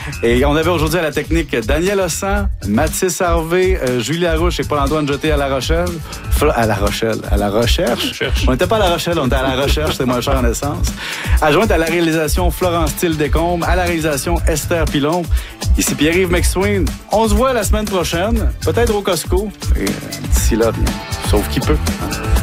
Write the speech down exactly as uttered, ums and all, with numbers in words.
Et on avait aujourd'hui à la technique Daniel Ossan, Mathis Harvey, euh, Julie Larouche et Paul-Antoine Jeté à La Rochelle. Fl- à La Rochelle, à La Recherche. Recherche. On n'était pas à La Rochelle, on était à La Recherche, c'est moins cher en essence. Adjointe à la réalisation, Florence Thiel Descombes. À la réalisation, Esther Pilon. Ici Pierre-Yves McSween. On se voit la semaine prochaine, peut-être au Costco. Et euh, d'ici là, bien, sauf qui peut. Hein?